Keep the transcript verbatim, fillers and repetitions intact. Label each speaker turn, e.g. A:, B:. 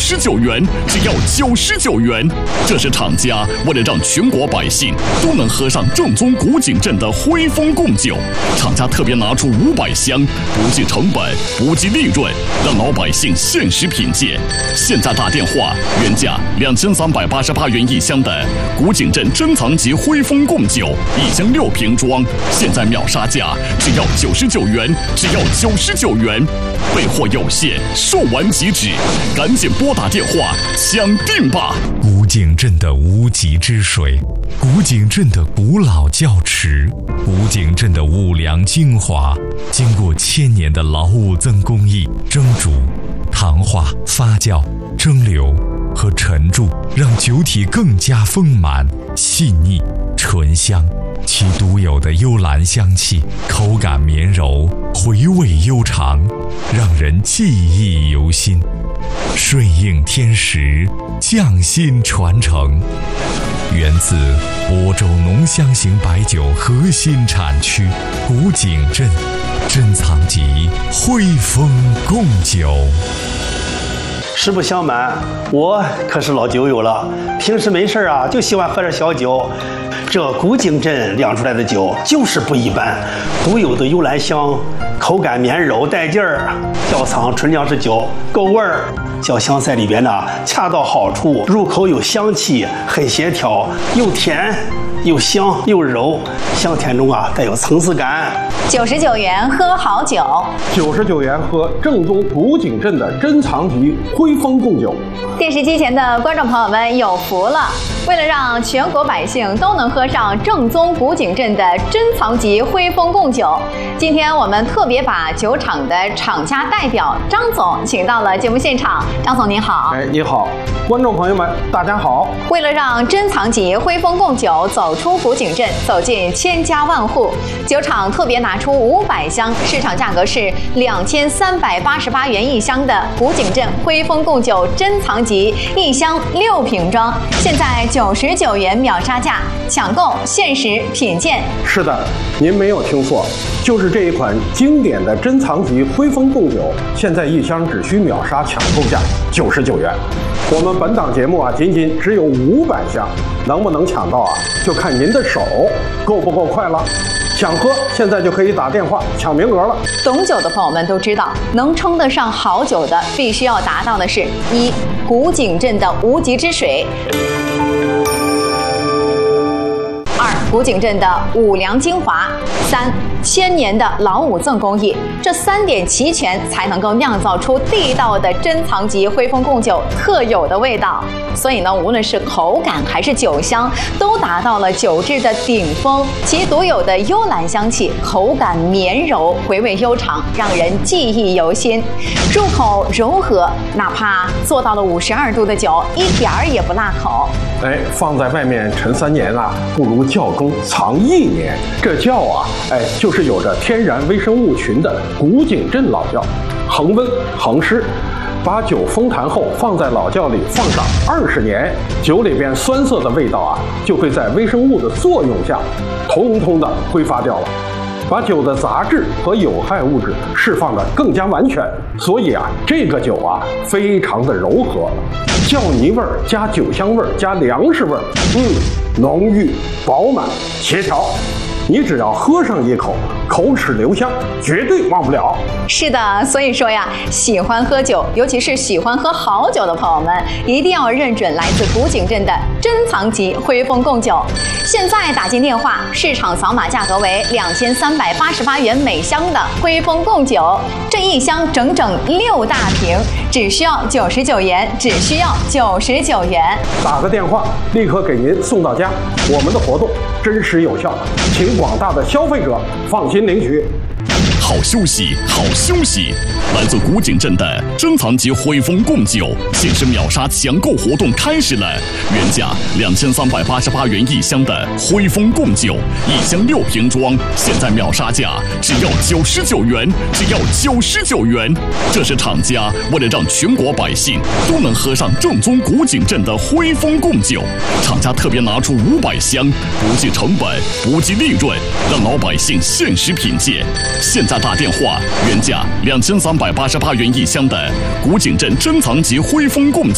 A: 十九元，只要九十九元。这是厂家为了让全国百姓都能喝上正宗古井镇的辉丰贡酒，厂家特别拿出五百箱，不计成本，不计利润，让老百姓限时品鉴。现在打电话，原价两千三百八十八元一箱的古井镇珍藏级辉丰贡酒，一箱六瓶装，现在秒杀价只要九十九元，只要九十九元。备货有限，售完即止，赶紧拨打电话抢订吧！
B: 古井镇的无极之水，古井镇的古老窖池，古井镇的五粮精华，经过千年的老五增工艺蒸煮、糖化、发酵、蒸馏和沉铸，让酒体更加丰满、细腻、醇香。其独有的幽兰香气，口感绵柔，回味悠长，让人记忆犹新。顺应天时，匠心传承，源自亳州浓香型白酒核心产区古井镇珍藏级辉丰贡酒。
C: 实不相瞒，我可是老酒友了，平时没事啊就喜欢喝点小酒。这古井镇酿出来的酒就是不一般，独有的幽兰香，口感绵柔带劲儿，窖藏纯粮食酒，够味儿。酒香在里边呢，恰到好处，入口有香气，很协调，又甜又香又柔，香甜中啊带有层次感。
D: 九十九元喝好酒，
E: 九十九元喝正宗古井镇的珍藏级辉丰贡酒。
D: 电视机前的观众朋友们有福了！为了让全国百姓都能喝上正宗古井镇的珍藏级辉丰贡酒，今天我们特别把酒厂的厂家代表张总请到了节目现场。张总您好。
E: 哎，你好，观众朋友们大家好。
D: 为了让珍藏级辉丰贡酒走出古井镇，走进千家万户，酒厂特别拿出五百箱，市场价格是两千三百八十八元一箱的古井镇辉丰贡酒珍藏级，一箱六瓶装，现在九十九元秒杀价，抢购限时品鉴。
E: 是的，您没有听错，就是这一款经典的珍藏级辉丰贡酒，现在一箱只需秒杀抢购价九十九元。我们本档节目啊，仅仅只有五百箱，能不能抢到啊，就看您的手够不够快了。想喝，现在就可以打电话抢名额了。
D: 懂酒的朋友们都知道，能称得上好酒的，必须要达到的是：一、古井镇的无极之水；二、古井镇的五粮精华；三、千年的老五赠工艺。这三点齐全，才能够酿造出地道的珍藏级辉丰贡酒特有的味道。所以呢，无论是口感还是酒香，都达到了酒质的顶峰。其独有的幽兰香气，口感绵柔，回味悠长，让人记忆犹新。入口柔和，哪怕做到了五十二度的酒，一点儿也不辣口。
E: 哎，放在外面陈三年啊，不如窖中藏一年。这窖啊，哎，就是有着天然微生物群的古井镇老窖，恒温恒湿。把酒封坛后放在老窖里放上二十年，酒里边酸涩的味道啊，就会在微生物的作用下，通通的挥发掉了，把酒的杂质和有害物质释放的更加完全。所以啊，这个酒啊，非常的柔和，窖泥味儿加酒香味儿加粮食味儿，嗯，浓郁饱满协调。你只要喝上一口，口齿留香，绝对忘不了。
D: 是的，所以说呀，喜欢喝酒，尤其是喜欢喝好酒的朋友们，一定要认准来自古井镇的珍藏级辉丰贡酒。现在打进电话，市场扫码价格为两千三百八十八元每箱的辉丰贡酒，这一箱整整六大瓶，只需要九十九元，只需要九十九元。
E: 打个电话，立刻给您送到家。我们的活动真实有效，请广大的消费者放心领取。
A: 好休息，好休息！来自古井镇的珍藏级辉丰贡酒限时秒杀抢购活动开始了，原价两千三百八十八元一箱的辉丰贡酒，一箱六瓶装，现在秒杀价只要九十九元，只要九十九元。这是厂家为了让全国百姓都能喝上正宗古井镇的辉丰贡酒，厂家特别拿出五百箱，不计成本，不计利润，让老百姓限时品鉴。现在打电话，原价两千三百八十八元一箱的古井镇珍藏级辉丰贡酒。